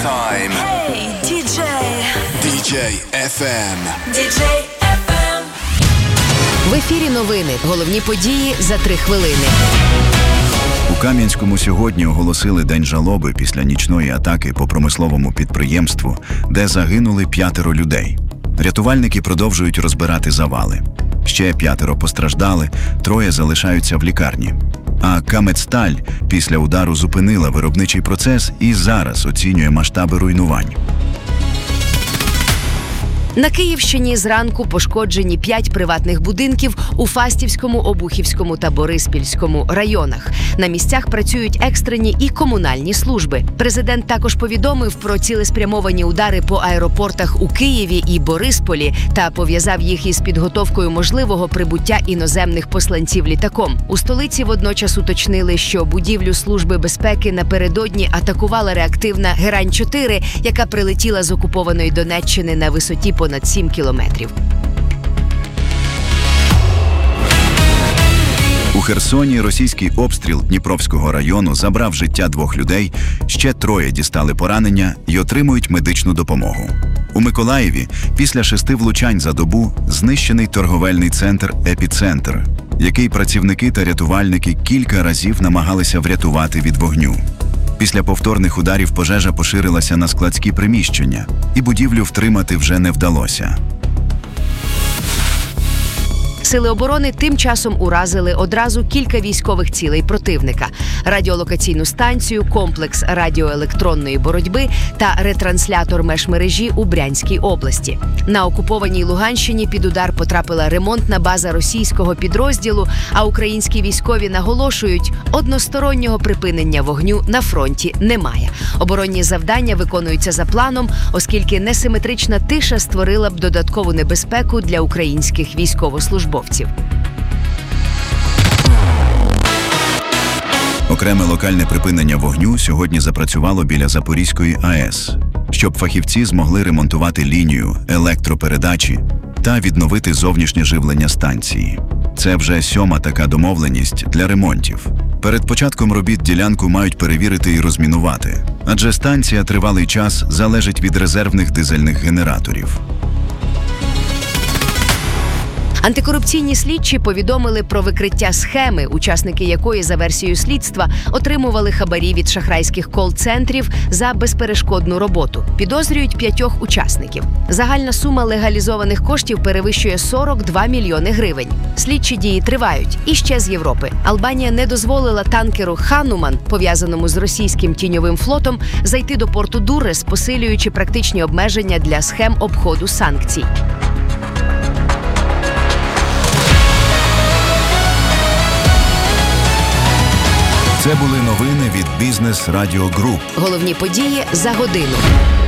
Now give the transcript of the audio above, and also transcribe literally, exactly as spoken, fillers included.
time. Hey, ді джей. ді джей еф ем. ді джей еф ем. В ефірі новини. Головні події за три хвилини. У Кам'янському сьогодні оголосили день жалоби після нічної атаки по промисловому підприємству, де загинули п'ятеро людей. Рятувальники продовжують розбирати завали. Ще п'ятеро постраждали, троє залишаються в лікарні. А Камецсталь після удару зупинила виробничий процес і зараз оцінює масштаби руйнувань. На Київщині зранку пошкоджені п'ять приватних будинків у Фастівському, Обухівському та Бориспільському районах. На місцях працюють екстрені і комунальні служби. Президент також повідомив про цілеспрямовані удари по аеропортах у Києві і Борисполі та пов'язав їх із підготовкою можливого прибуття іноземних посланців літаком. У столиці водночас уточнили, що будівлю Служби безпеки напередодні атакувала реактивна Герань чотири, яка прилетіла з окупованої Донеччини на висоті понад понад сім кілометрів. У Херсоні російський обстріл Дніпровського району забрав життя двох людей, ще троє дістали поранення і отримують медичну допомогу. У Миколаєві після шести влучань за добу знищений торговельний центр «Епіцентр», який працівники та рятувальники кілька разів намагалися врятувати від вогню. Після повторних ударів пожежа поширилася на складські приміщення, і будівлю втримати вже не вдалося. Сили оборони тим часом уразили одразу кілька військових цілей противника – радіолокаційну станцію, комплекс радіоелектронної боротьби та ретранслятор межмережі у Брянській області. На окупованій Луганщині під удар потрапила ремонтна база російського підрозділу, а українські військові наголошують – одностороннього припинення вогню на фронті немає. Оборонні завдання виконуються за планом, оскільки несиметрична тиша створила б додаткову небезпеку для українських військовослужбовців. Окреме локальне припинення вогню сьогодні запрацювало біля Запорізької АЕС, щоб фахівці змогли ремонтувати лінію, електропередачі та відновити зовнішнє живлення станції. Це вже сьома така домовленість для ремонтів. Перед початком робіт ділянку мають перевірити і розмінувати, адже станція тривалий час залежить від резервних дизельних генераторів. Антикорупційні слідчі повідомили про викриття схеми, учасники якої, за версією слідства, отримували хабарі від шахрайських кол-центрів за безперешкодну роботу. Підозрюють п'ятьох учасників. Загальна сума легалізованих коштів перевищує сорок два мільйони гривень. Слідчі дії тривають. І ще з Європи. Албанія не дозволила танкеру «Хануман», пов'язаному з російським тіньовим флотом, зайти до порту Дуррес, посилюючи практичні обмеження для схем обходу санкцій. Це були новини від Бізнес Радіо Груп. Головні події за годину.